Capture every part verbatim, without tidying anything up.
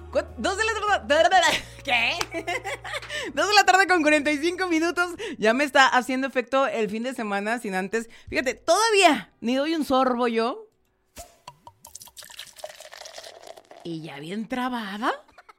Dos de la tarde. ¿Qué? Dos de la tarde con cuarenta y cinco minutos. Ya me está haciendo efecto el fin de semana sin antes. Fíjate, todavía ni doy un sorbo yo. Y ya bien trabada.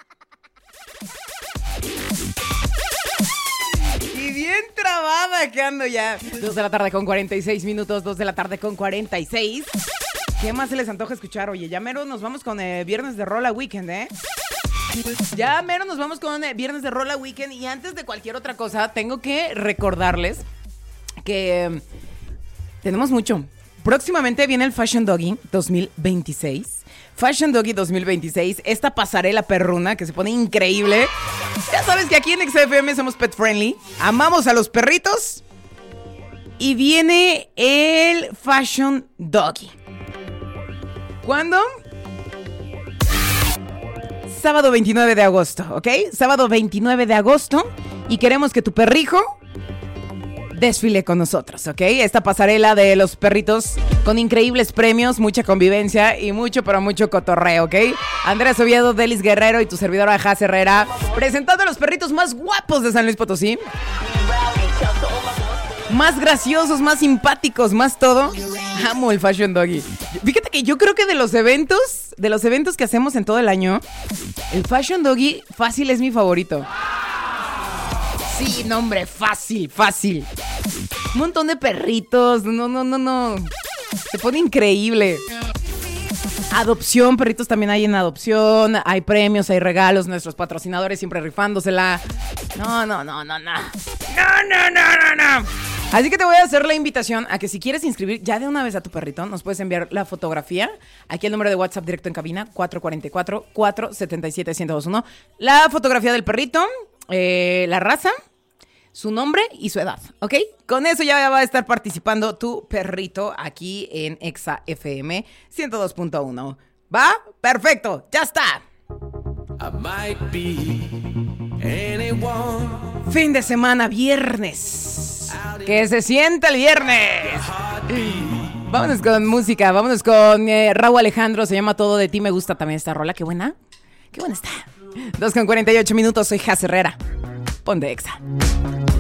Y bien trabada que ando ya. Dos de la tarde con cuarenta y seis minutos. Dos de la tarde con cuarenta y seis. ¿Qué más se les antoja escuchar? Oye, ya mero nos vamos con eh, Viernes de Rola Weekend, ¿eh? Ya mero nos vamos con eh, Viernes de Rola Weekend. Y antes de cualquier otra cosa, tengo que recordarles que eh, tenemos mucho. Próximamente viene el Fashion Doggy dos mil veintiséis. Fashion Doggy dos mil veintiséis. Esta pasarela perruna que se pone increíble. Ya sabes que aquí en X F M somos pet friendly. Amamos a los perritos. Y viene el Fashion Doggy. ¿Cuándo? Sábado veintinueve de agosto, ¿ok? Sábado veintinueve de agosto. Y queremos que tu perrijo desfile con nosotros, ¿ok? Esta pasarela de los perritos con increíbles premios, mucha convivencia y mucho, pero mucho cotorreo, ¿ok? Andrés Oviedo, Delis Guerrero y tu servidora Jaz Herrera, presentando a los perritos más guapos de San Luis Potosí. Más graciosos, más simpáticos, más todo. Amo el Fashion Doggy. Fíjate que yo creo que de los eventos, de los eventos que hacemos en todo el año, el Fashion Doggy fácil es mi favorito. Sí, no, hombre, fácil, fácil. Un montón de perritos. No, no, no, no. Se pone increíble. Adopción, perritos también hay en adopción. Hay premios, hay regalos. Nuestros patrocinadores siempre rifándosela. No, no, no, no, no. No, no, no, no, no. Así que te voy a hacer la invitación a que si quieres inscribir ya de una vez a tu perrito, nos puedes enviar la fotografía. Aquí el número de WhatsApp directo en cabina, cuatro cuatro cuatro, cuatro siete siete, uno cero dos uno. La fotografía del perrito, eh, la raza, su nombre y su edad, ¿ok? Con eso ya va a estar participando tu perrito aquí en Exa F M ciento dos punto uno. ¿Va? Perfecto, ya está. I might be anyone. Fin de semana, viernes. Que se sienta el viernes. Vámonos con música, vámonos con eh, Raúl Alejandro, se llama Todo de ti, me gusta también esta rola, qué buena, qué buena está. Dos con cuarenta y ocho minutos, soy Jaz Herrera. Ponte Exa.